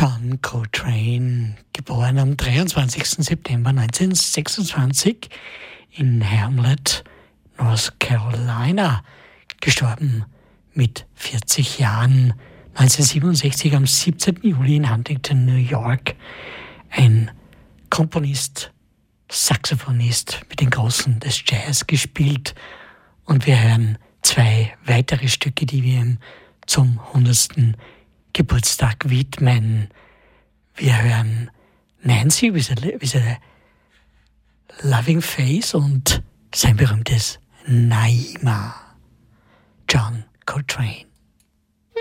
John Coltrane, geboren am 23. September 1926 in Hamlet, North Carolina, gestorben mit 40 Jahren, 1967 am 17. Juli in Huntington, New York, ein Komponist, Saxophonist mit den Großen des Jazz gespielt. Und wir hören zwei weitere Stücke, die wir ihm zum 100. Geburtstag widmen. Wir hören Nancy with a Loving Face und sein berühmtes Naima. John Coltrane.